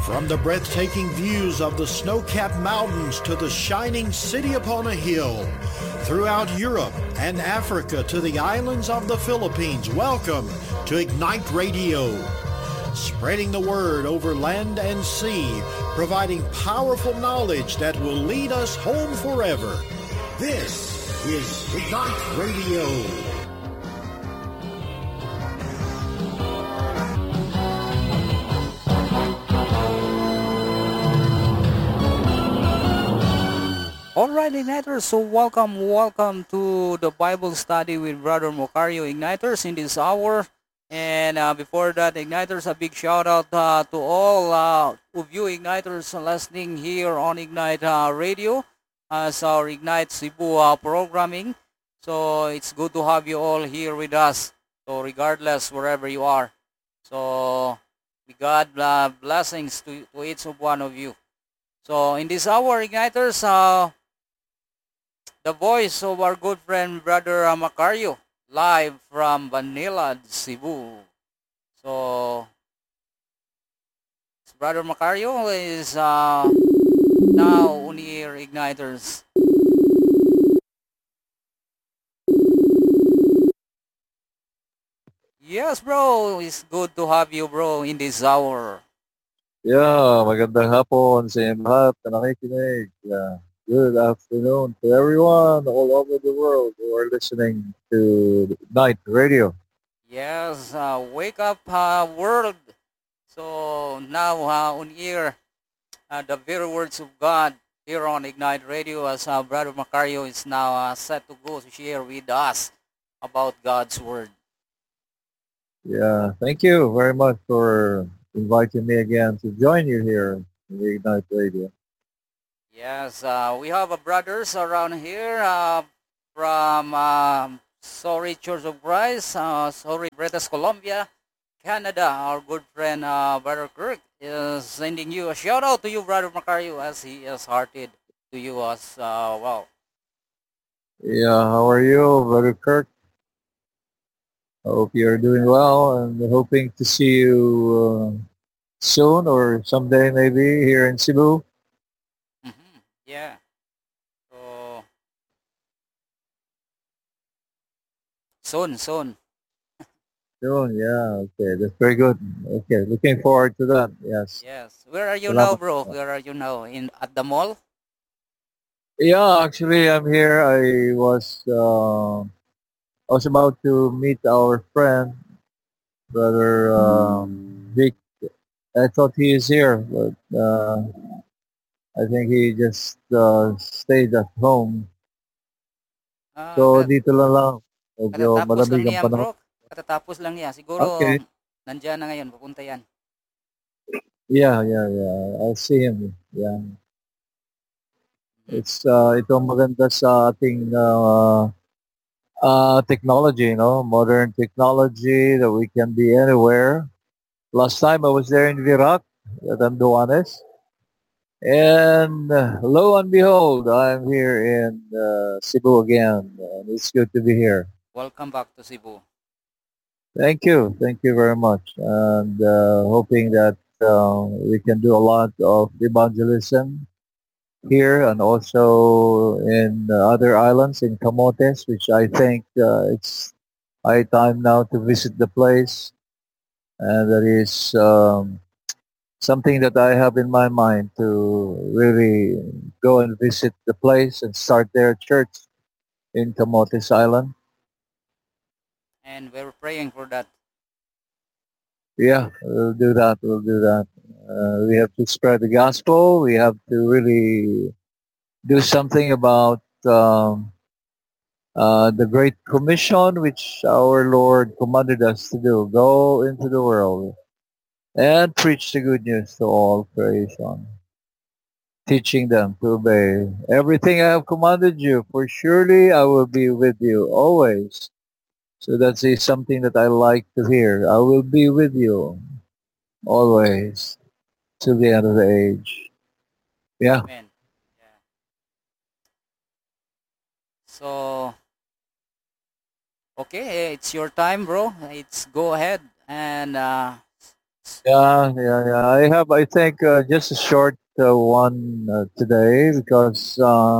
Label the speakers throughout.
Speaker 1: From the breathtaking views of the snow-capped mountains to the shining city upon a hill, throughout Europe and Africa to the islands of the Philippines, welcome to Ignite Radio. Spreading the word over land and sea, providing powerful knowledge that will lead us home forever. This is Ignite Radio.
Speaker 2: Alright, Igniters, so welcome to the Bible study with Brother Macario. Igniters, in this hour. And before that, Igniters, a big shout out to all of you Igniters listening here on Ignite Radio as our Ignite Cebu programming. So it's good to have you all here with us. So regardless, wherever you are. So we God blessings to each of one of you. So in this hour, Igniters, the voice of our good friend Brother Macario, live from Manila, Cebu. So, Brother Macario is now on air, Igniters. Yes, bro. It's good to have you, bro, in this hour.
Speaker 3: Yeah, magandang hapon sa inyong lahat na nakikinig. Good afternoon to everyone all over the world who are listening to Night Radio.
Speaker 2: Yes, wake up, world. So now on air, the very words of God here on Ignite Radio as Brother Macario is now set to go to share with us about God's Word.
Speaker 3: Yeah, thank you very much for inviting me again to join you here in the Ignite Radio.
Speaker 2: Yes, we have brothers around here from Sorry Church of Christ, Sorry British Columbia, Canada. Our good friend Brother Kirk is sending you a shout out to you, Brother Macario, as he is hearted to you as well.
Speaker 3: Yeah, how are you, Brother Kirk? I hope you're doing well and hoping to see you soon or someday maybe here in Cebu.
Speaker 2: Yeah. So soon.
Speaker 3: Soon, yeah, okay, that's very good. Okay, looking forward to that, yes.
Speaker 2: Yes. Where are you now,
Speaker 3: Salamat.
Speaker 2: bro? Where are you now? In at the mall?
Speaker 3: Yeah, actually, I'm here. I was about to meet our friend, brother Vic. I thought he is here, but I think he just stayed at home.
Speaker 2: Ah,
Speaker 3: So dito lang. Medyo
Speaker 2: katatapos lang
Speaker 3: malamig ang
Speaker 2: niyan,
Speaker 3: panahon.
Speaker 2: bro. Katatapos lang niya. Siguro
Speaker 3: Okay.
Speaker 2: nandiyan na ngayon, pupunta yan.
Speaker 3: Yeah. I'll see him. Yeah.
Speaker 2: Mhm.
Speaker 3: Ito ang maganda sa ating technology, modern technology that we can be anywhere. Last time I was there in Virac, at Anduanes, and lo and behold, I'm here in Cebu again, and it's good to be here.
Speaker 2: Welcome back to Cebu.
Speaker 3: Thank you very much, and hoping that we can do a lot of evangelism here and also in other islands in Camotes, which I think it's high time now to visit the place. And that is something that I have in my mind to really go and visit the place and start their church in Camotes Island.
Speaker 2: And we're praying for that.
Speaker 3: Yeah, we'll do that. We have to spread the gospel. We have to really do something about the Great Commission, which our Lord commanded us to do. Go into the world and preach the good news to all creation, teaching them to obey everything I have commanded you, for surely I will be with you always. So that's something that I like to hear. I will be with you always till the end of the age. Yeah.
Speaker 2: Amen. Yeah. So, okay, it's your time, bro. It's go ahead and
Speaker 3: Yeah. I have, I think, just a short one today because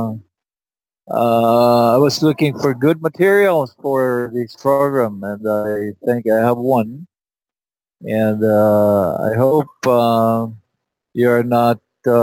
Speaker 3: I was looking for good materials for this program, and I think I have one. And I hope you're not.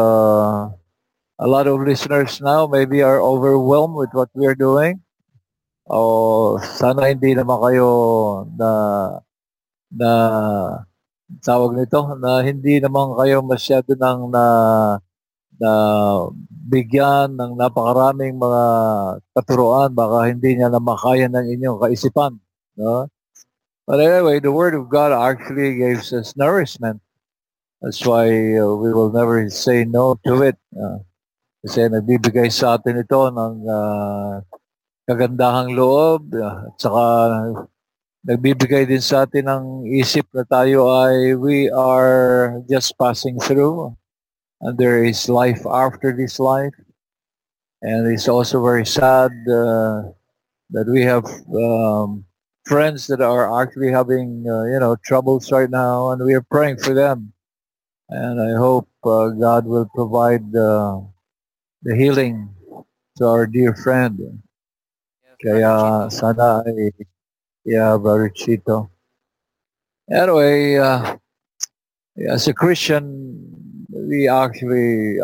Speaker 3: A lot of listeners now maybe are overwhelmed with what we are doing. O sana hindi naman kayo na na tawag nito na hindi naman kayo masyado ng na bigyan ng napakaraming mga katuruan, baka hindi niya na makaya ng inyong kaisipan, no? But anyway, the Word of God actually gives us nourishment. That's why we will never say no to it. Kasi nagbibigay sa atin ito ng kagandahang loob, at saka nagbibigay din sa atin ng isip na tayo ay we are just passing through and there is life after this life. And it's also very sad that we have friends that are actually having, troubles right now, and we are praying for them. And I hope God will provide the healing to our dear friend.
Speaker 2: Yes, Brother
Speaker 3: Kaya
Speaker 2: Chito.
Speaker 3: sana ay, yeah, Brother Chito. Anyway, as a Christian, we actually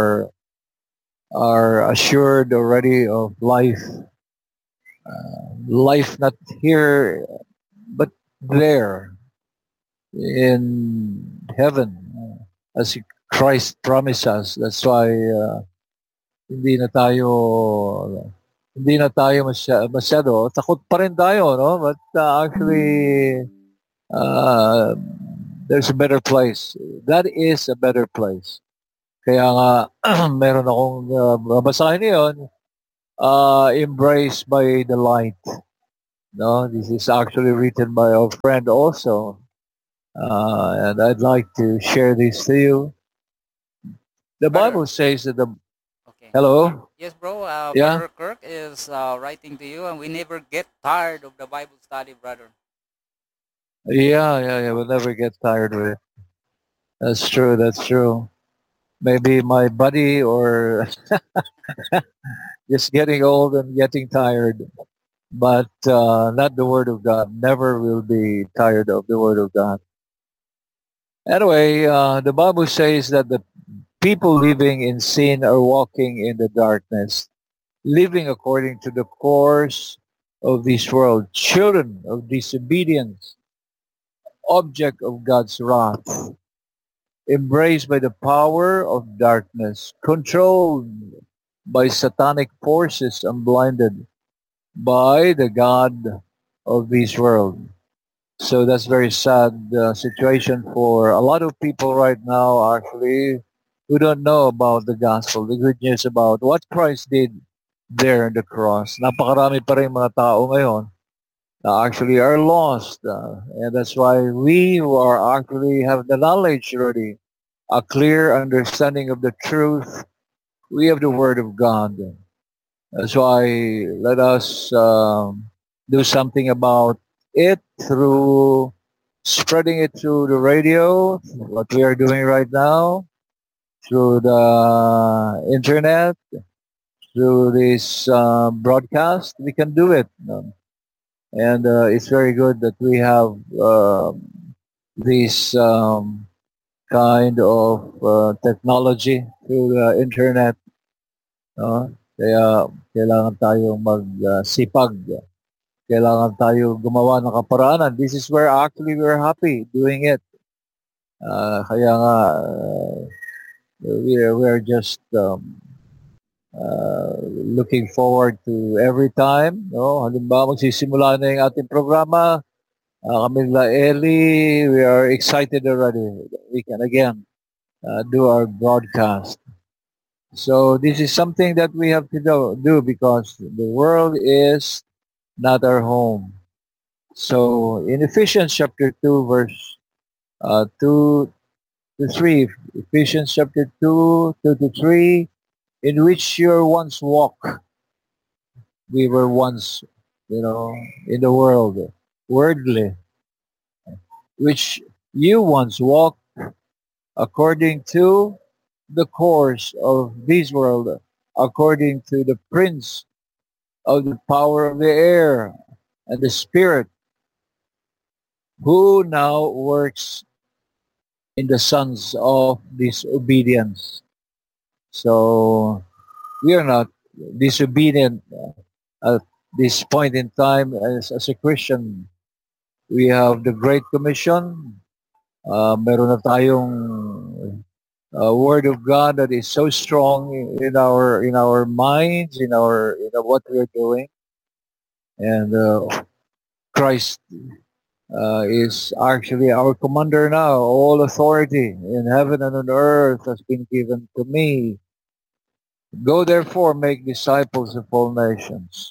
Speaker 3: are assured already of life. Life not here, but there in heaven, as Christ promised us. That's why hindi na tayo masyado. Takot pa rin tayo, no? But actually, uh, there's a better place. That is a better place. Kaya nga, meron akong babasahin yun, embraced by the light. No, this is actually written by a friend also, and I'd like to share this to you. The
Speaker 2: Brother.
Speaker 3: Bible says that the
Speaker 2: Okay.
Speaker 3: hello,
Speaker 2: Yes, bro.
Speaker 3: yeah,
Speaker 2: Brother Kirk is writing to you, and we never get tired of the Bible study, brother.
Speaker 3: yeah. We'll never get tired of it. That's true. That's true. Maybe my buddy or just getting old and getting tired, but not the Word of God. Never will be tired of the Word of God. Anyway, the Bible says that the people living in sin are walking in the darkness, living according to the course of this world, children of disobedience, object of God's wrath, embraced by the power of darkness, controlled by satanic forces and blinded by the God of this world. So that's very sad situation for a lot of people right now actually who don't know about the gospel, the good news about what Christ did there on the cross. Napakarami pa rin mga tao ngayon na actually are lost. And that's why we who are actually have the knowledge already, a clear understanding of the truth, we have the Word of God. That's why let us do something about it through spreading it through the radio, what we are doing right now, through the internet, through this broadcast. We can do it. And it's very good that we have this kind of technology through the internet. Kaya kailangan tayong magsipag. Kailangan tayo gumawa ng kaparaanan. This is where actually we're happy doing it. Kaya nga, we're just looking forward to every time. No? Halimbawa, magsisimula na yung ating programa. Kami nila Ellie, we are excited already. We can again do our broadcast. So this is something that we have to do because the world is not our home. So in Ephesians chapter 2, verse 2 to 3, Ephesians chapter 2, 2 to 3, in which you once walked, we were once, in the world, worldly, which You once walked according to the course of this world, according to the prince of the power of the air and the spirit who now works in the sons of disobedience. So we are not disobedient at this point in time as a Christian. We have the Great Commission. Meron na tayong Word of God that is so strong in our minds, in what we are doing, and Christ is actually our commander now. All authority in heaven and on earth has been given to me. Go therefore, make disciples of all nations,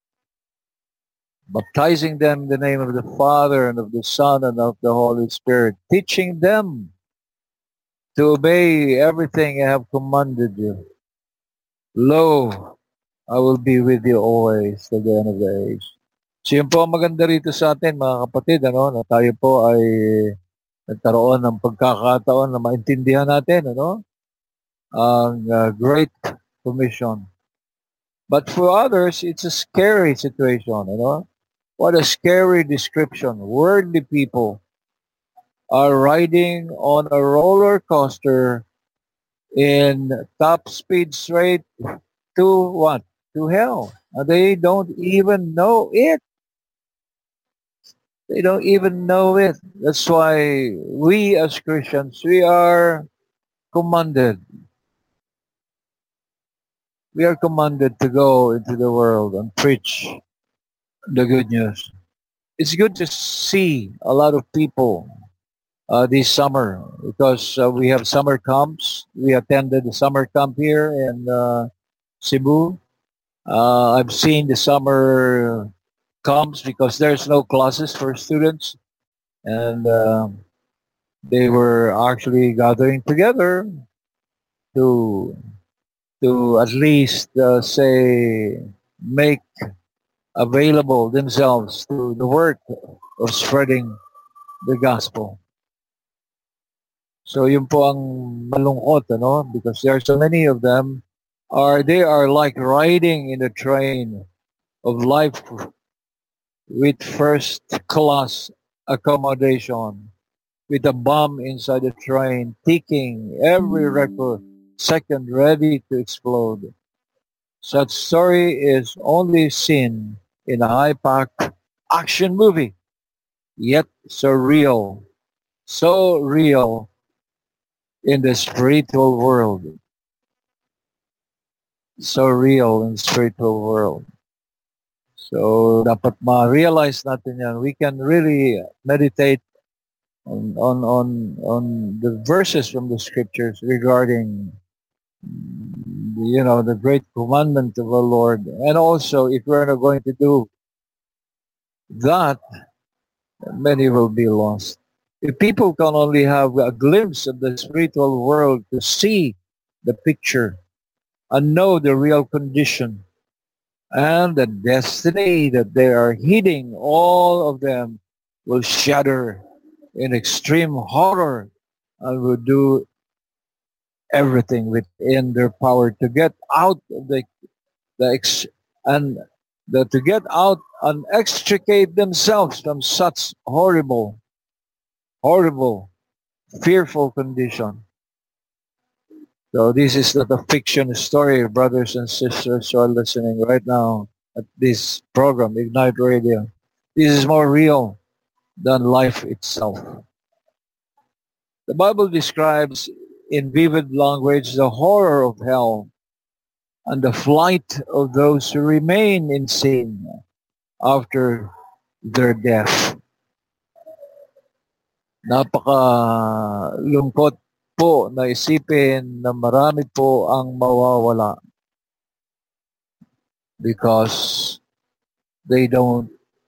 Speaker 3: baptizing them in the name of the Father and of the Son and of the Holy Spirit, teaching them to obey everything I have commanded you. Lo, I will be with you always till the end of the age. So yun po ang maganda rito sa atin, mga kapatid, na tayo po ay nagkaroon ng pagkakataon na maintindihan natin, ang Great Commission. But for others, it's a scary situation, What a scary description. Worldly people are riding on a roller coaster in top speed straight to what? To hell. And they don't even know it. They don't even know it. That's why we as Christians, we are commanded. We are commanded to go into the world and preach the good news. It's good to see a lot of people this summer because we have summer camps. We attended the summer camp here in Cebu. I've seen the summer camps because there's no classes for students, and they were actually gathering together to at least say make available themselves to the work of spreading the gospel. So yun po ang malungkot, because there are so many of them they are like riding in a train of life with first class accommodation, with a bomb inside the train, ticking every record second ready to explode. Such story is only seen in a high-packed action movie, yet so real in the spiritual world. So real in the spiritual world. So dapat ma-realize natin yan. We can really meditate on the verses from the scriptures regarding the great commandment of our Lord. And also, if we're not going to do that, many will be lost. If people can only have a glimpse of the spiritual world to see the picture and know the real condition and the destiny that they are heeding, all of them will shudder in extreme horror and will do everything within their power to get out of to get out and extricate themselves from such horrible, fearful condition. So this is not a fiction story, brothers and sisters who are listening right now at this program, Ignite Radio. This is more real than life itself. The Bible describes in vivid language the horror of hell and the flight of those who remain in sin after their death. Napaka-lungkot po na isipin na marami po ang mawawala because they don't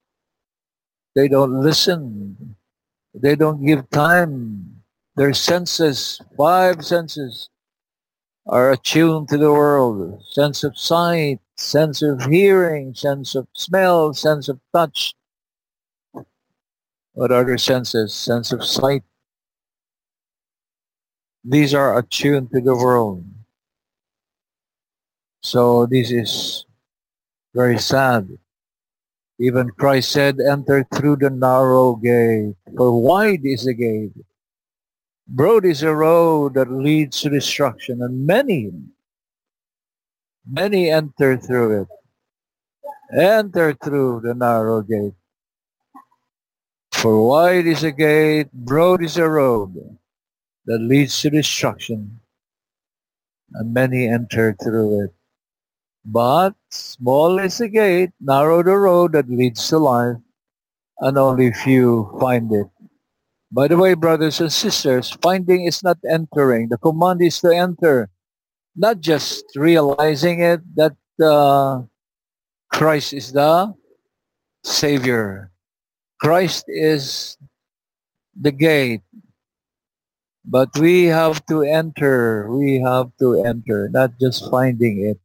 Speaker 3: listen. They don't give time. Their senses, 5 senses, are attuned to the world. Sense of sight, sense of hearing, sense of smell, sense of touch. What are their senses? Sense of sight, These are attuned to the world. So this is very sad. Even Christ said, enter through the narrow gate, for wide is the gate. Broad is a road that leads to destruction, and many enter through it. Enter through the narrow gate. For wide is the gate, broad is the road that leads to destruction, and many enter through it. But small is the gate, narrow the road that leads to life, and only few find it. By the way, brothers and sisters, finding is not entering. The command is to enter, not just realizing it that Christ is the Savior. Christ is the gate. But we have to enter. We have to enter, not just finding it.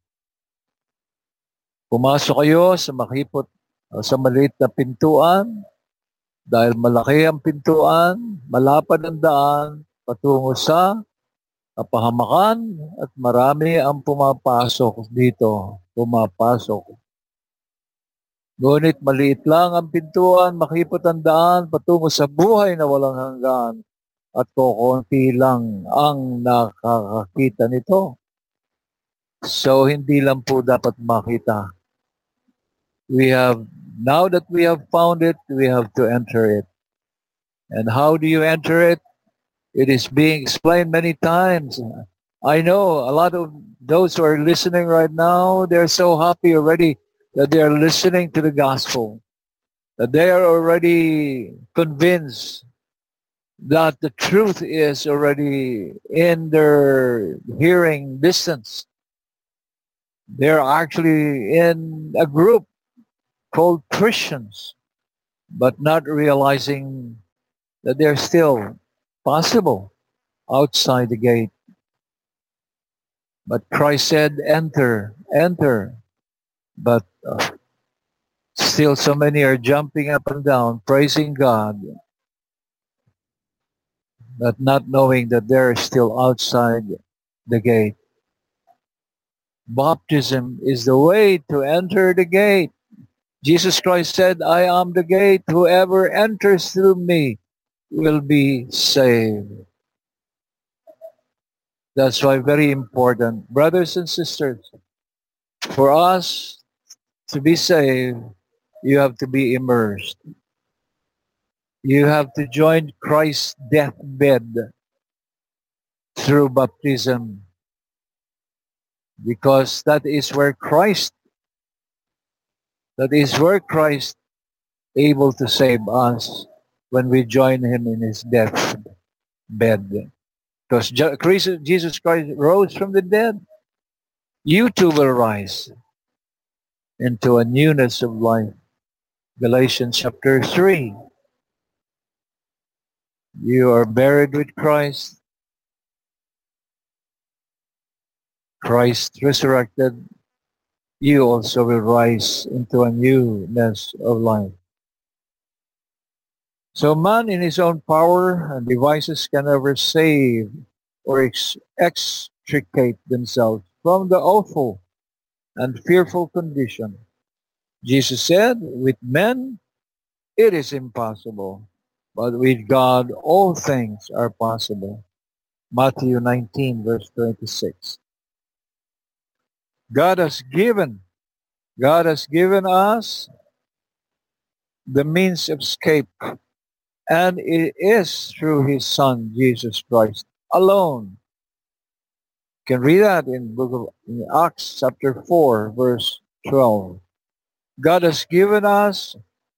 Speaker 3: Pumasok kayo sa makipot, sa maliit na pintuan, dahil malaki ang pintuan, malapad ang daan, patungo sa kapahamakan, at marami ang pumapasok dito. Pumapasok. Ngunit maliit lang ang pintuan, makipot ang daan, patungo sa buhay na walang hanggan, at kukunti lang ang nakakakita nito. So, hindi lang po dapat makita. Now that we have found it, we have to enter it. And how do you enter it? It is being explained many times. I know a lot of those who are listening right now, they're so happy already that they are listening to the gospel, that they are already convinced that the truth is already in their hearing distance. They're actually in a group called Christians, but not realizing that they're still possible outside the gate. But Christ said, enter, enter. But still so many are jumping up and down, praising God, but not knowing that they're still outside the gate. Baptism is the way to enter the gate. Jesus Christ said, I am the gate. Whoever enters through me will be saved. That's why very important, brothers and sisters, for us to be saved, you have to be immersed. You have to join Christ's deathbed through baptism, because that is where Christ able to save us when we join him in his deathbed. Because Jesus Christ rose from the dead, you too will rise into a newness of life. Galatians chapter 3. You are buried with Christ. Christ resurrected. You also will rise into a newness of life. So man in his own power and devices can never save or extricate themselves from the awful and fearful condition. Jesus said, with men it is impossible, but with God all things are possible. Matthew 19 verse 26. God has given us the means of escape, and it is through his Son, Jesus Christ, alone. You can read that in Acts chapter 4, verse 12. God has given us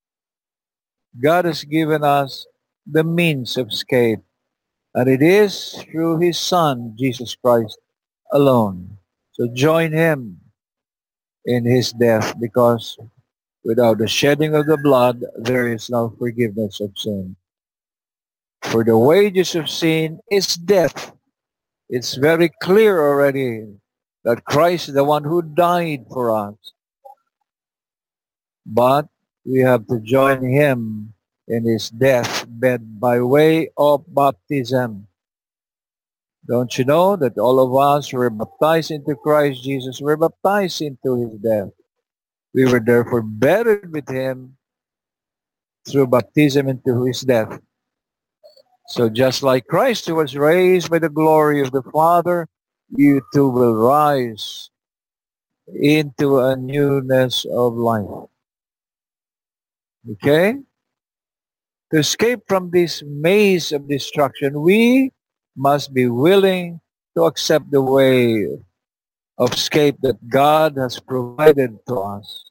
Speaker 3: the means of escape, and it is through his Son, Jesus Christ, alone. So join him in his death, because without the shedding of the blood, there is no forgiveness of sin. For the wages of sin is death. It's very clear already that Christ is the one who died for us. But we have to join him in his deathbed by way of baptism. Don't you know that all of us were baptized into Christ Jesus, were baptized into his death? We were therefore buried with him through baptism into his death. So just like Christ was raised by the glory of the Father, you too will rise into a newness of life. Okay? To escape from this maze of destruction, we must be willing to accept the way of escape that God has provided to us.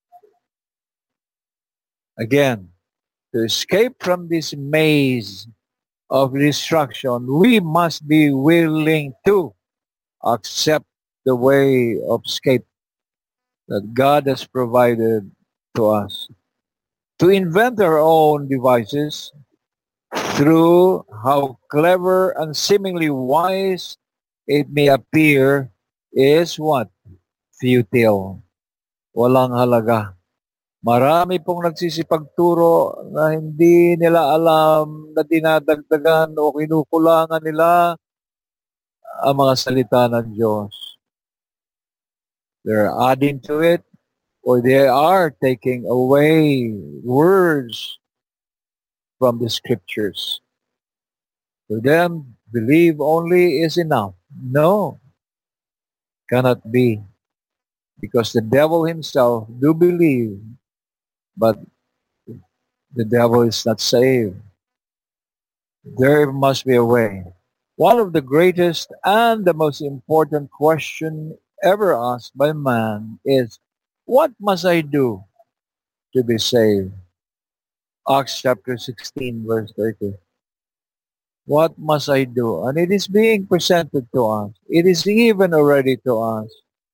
Speaker 3: Again, to escape from this maze of destruction, we must be willing to accept the way of escape that God has provided to us. To invent our own devices through how clever and seemingly wise it may appear is what? Futile. Walang halaga. Marami pong nagsisipagturo na hindi nila alam na dinadagdagan o kinukulangan nila ang mga salita ng Diyos. They're adding to it or they are taking away words from the scriptures. For them, believe only is enough. No, cannot be. Because the devil himself do believe, but the devil is not saved. There must be a way. One of the greatest and the most important question ever asked by man is, what must I do to be saved? Acts chapter 16, verse 30. What must I do? And it is being presented to us. It is given already to us.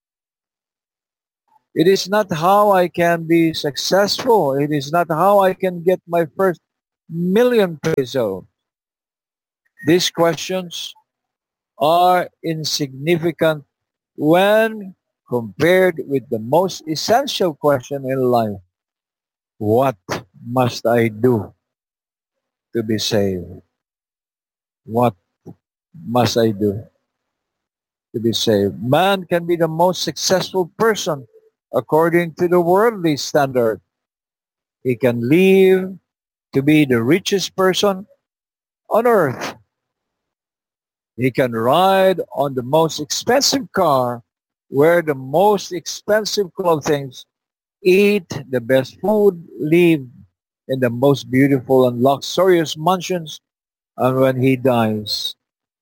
Speaker 3: It is not how I can be successful. It is not how I can get my first million pesos. These questions are insignificant when compared with the most essential question in life. What must I do to be saved? What must I do to be saved? Man can be the most successful person according to the worldly standard. He can live to be the richest person on earth. He can ride on the most expensive car, wear the most expensive clothing, eat the best food, live in the most beautiful and luxurious mansions, and when he dies,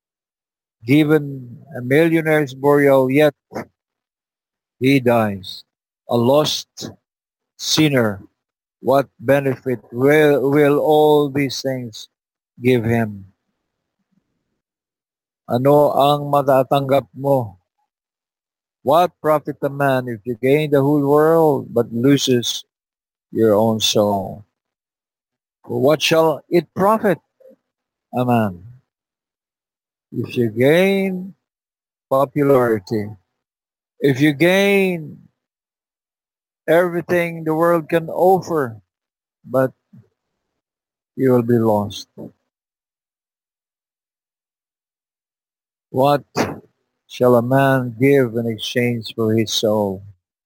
Speaker 3: given a millionaire's burial, yet he dies, a lost sinner. What benefit will all these things give him? Ano ang matatanggap mo? What profit a man if you gain the whole world but loses your own soul? For what shall it profit a man if you gain popularity, if you gain everything the world can offer, but you will be lost? What shall a man give in exchange for his soul?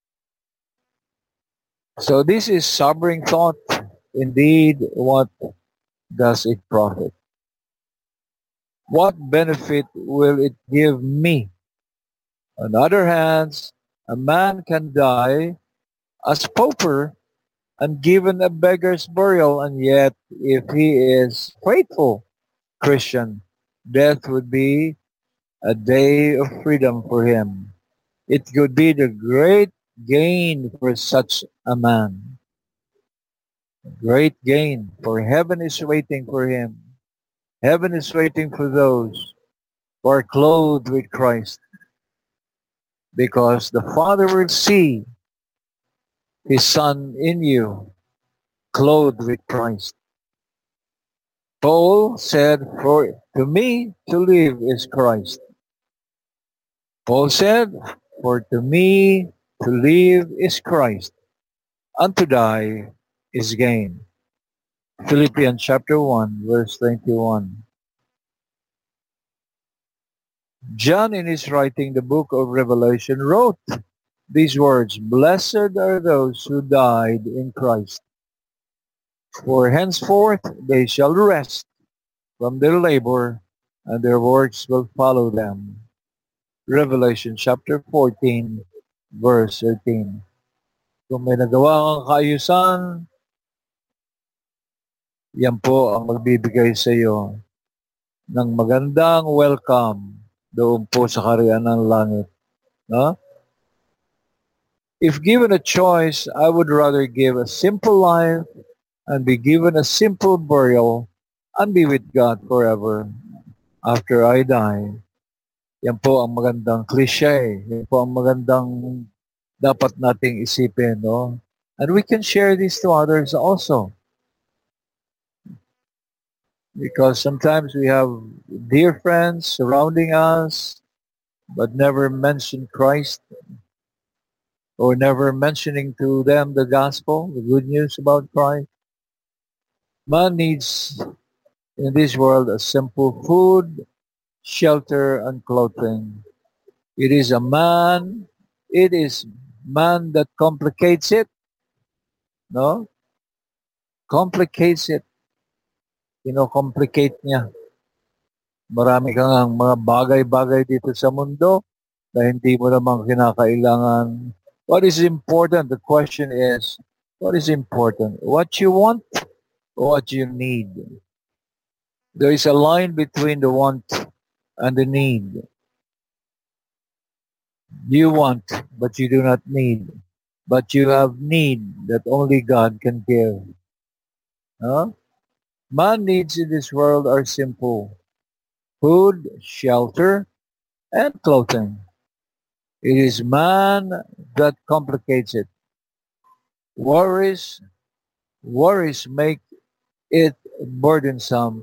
Speaker 3: So this is sobering thought. Indeed, what does it profit? What benefit will it give me? On the other hand, a man can die as pauper and given a beggar's burial, and yet if he is faithful Christian, death would be a day of freedom for him. It could be the great gain for such a man. Great gain, for heaven is waiting for him. Heaven is waiting for those who are clothed with Christ, because the Father will see his Son in you, clothed with Christ. Paul said, for to me to live is Christ. Paul said, for to me to live is Christ, and to die is gain. Philippians chapter 1, verse 21. John, in his writing the book of Revelation, wrote these words, "Blessed are those who died in Christ, for henceforth they shall rest from their labor, and their works will follow them." Revelation chapter 14, verse 13. Kung may nagawa kang kaayusan, yan po ang magbibigay sa iyo ng magandang welcome doon po sa kaharian ng langit. No? If given a choice, I would rather give a simple life and be given a simple burial and be with God forever after I die. Yan po ang magandang cliche. Yan po ang magandang dapat nating isipin. No? And we can share this to others also. Because sometimes we have dear friends surrounding us, but never mention Christ, or never mentioning to them the gospel, the good news about Christ. Man needs in this world a simple food, shelter, and clothing. It is man that complicates it, no? Complicates it. Complicate niya. Marami kang mga bagay-bagay dito sa mundo na hindi mo namang kinakailangan. What is important? The question is, what is important? What you want or what you need? There is a line between the want and the need. You want, but you do not need. But you have need that only God can give. Huh? Man needs in this world are simple: food, shelter, and clothing. It is man that complicates it. Worries make it burdensome,